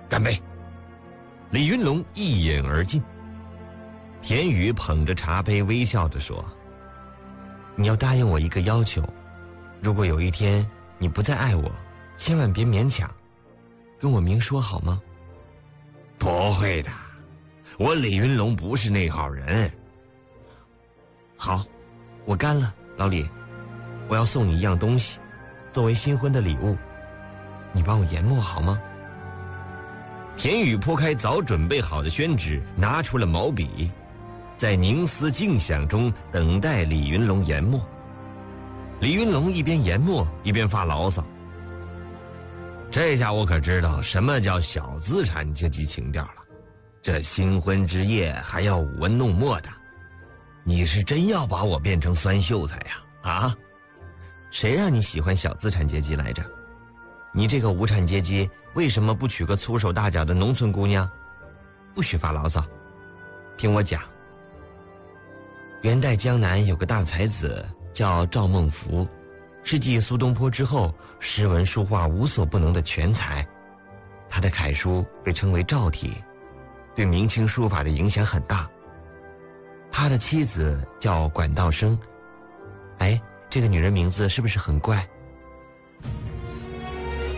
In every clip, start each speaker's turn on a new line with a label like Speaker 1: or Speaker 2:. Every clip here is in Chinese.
Speaker 1: 干杯！李云龙一饮而尽。田宇捧着茶杯微笑着说：“你要答应我一个要求，如果有一天你不再爱我，千万别勉强，跟我明说好吗？”
Speaker 2: 不会的，我李云龙不是那号人。
Speaker 1: 好，我干了，老李，我要送你一样东西，作为新婚的礼物，你帮我研墨好吗？
Speaker 2: 田宇拨开早准备好的宣纸，拿出了毛笔，在凝思静想中等待李云龙研墨。李云龙一边研墨一边发牢骚：“这下我可知道什么叫小资产阶级情调了。这新婚之夜还要舞文弄墨的，你是真要把我变成酸秀才呀？啊？
Speaker 1: 谁让你喜欢小资产阶级来着？你这个无产阶级为什么不娶个粗手大脚的农村姑娘？不许发牢骚，听我讲。元代江南有个大才子叫赵孟頫，是继苏东坡之后诗文书画无所不能的全才。他的楷书被称为赵体，对明清书法的影响很大。他的妻子叫管道升，哎，这个女人名字是不是很怪？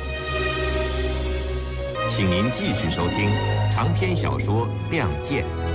Speaker 3: 请您继续收听长篇小说《亮剑》。